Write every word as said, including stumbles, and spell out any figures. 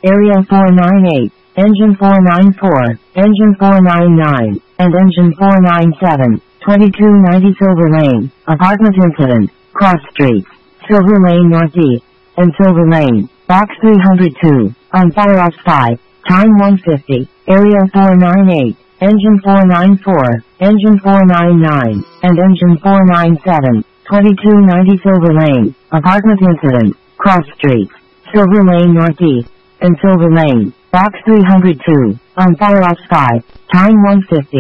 Area four nine eight, Engine four nine four, Engine four nine nine, and Engine four nine seven, twenty-two ninety Silver Lane, apartment incident, cross streets, Silver Lane Northeast, and Silver Lane, Box three hundred two, on Fire Ops five, time one fifty, Area four nine eight, Engine four nine four, Engine four nine nine, and Engine four nine seven, twenty-two ninety Silver Lane, apartment incident, cross streets, Silver Lane Northeast, and Silver Lane, Box three hundred two, on Fire Ops five, time one fifty.